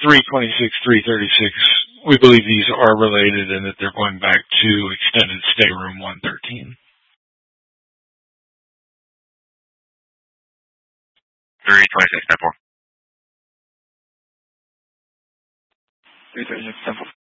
326, 336, we believe these are related and that they're going back to extended stay room 113. 326, 10-4. 326, 10-4.